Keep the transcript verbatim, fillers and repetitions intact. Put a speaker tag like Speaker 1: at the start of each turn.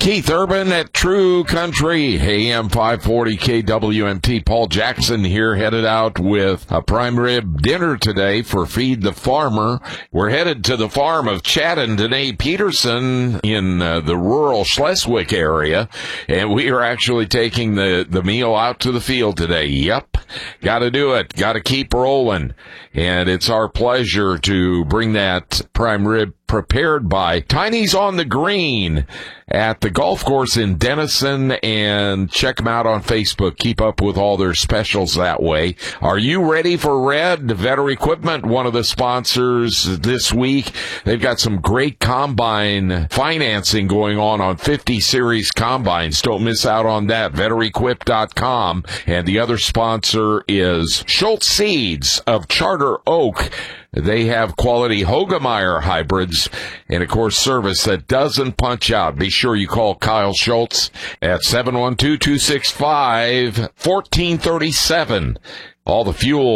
Speaker 1: Keith Urban at True Country, A M five forty K W M T. Paul Jackson here, headed out with a prime rib dinner today for Feed the Farmer. We're headed to the farm of Chad and Danae Peterson in uh, the rural Schleswig area, and we are actually taking the, the meal out to the field today. Yep, got to do it. Got to keep rolling. And it's our pleasure to bring that prime rib prepared by Tiny's on the Green at the golf course in Denison, and check them out on Facebook. Keep up with all their specials that way. Are you ready for Red? Vetter Equipment, one of the sponsors this week. They've got some great combine financing going on on fifty series combines. Don't miss out on that. vetter equip dot com. And the other sponsor is Schultz Seeds of Charter Oak. They have quality Hogemeyer hybrids and, of course, service that doesn't punch out. Be sure you call Kyle Schultz at seven one two, two six five, one four three seven. All the fuel